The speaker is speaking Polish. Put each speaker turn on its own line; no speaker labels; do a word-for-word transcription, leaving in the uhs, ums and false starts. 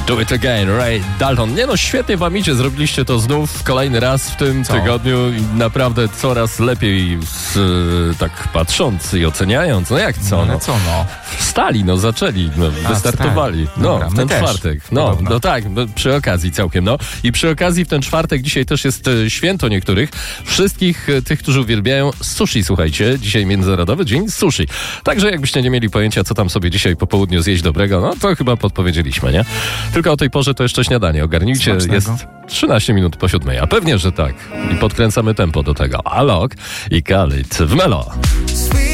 Do it again, Ray Dalton. Nie no, świetnie wam idzie, zrobiliście to znów kolejny raz w tym
Co?
tygodniu i naprawdę coraz lepiej z, tak patrząc i oceniając. No jak co,
No,
no.
ale co no?
Wstali, no zaczęli, no,
A,
wystartowali.
wstali.
No,
Dobra,
w
my
ten
też.
czwartek. No,
Podobno.
no tak, no, przy okazji całkiem, no. I przy okazji w ten czwartek dzisiaj też jest e, święto niektórych. Wszystkich e, tych, którzy uwielbiają sushi, słuchajcie. Dzisiaj Międzynarodowy Dzień Sushi. Także jakbyście nie mieli pojęcia, co tam sobie dzisiaj po południu zjeść dobrego, no to chyba podpowiedzieliśmy, nie? Tylko o tej porze to jeszcze śniadanie. Ogarnijcie,
Smacznego.
jest trzynaście minut po siódmej, a pewnie, że tak. I podkręcamy tempo do tego. Alok i Khalid w Melo.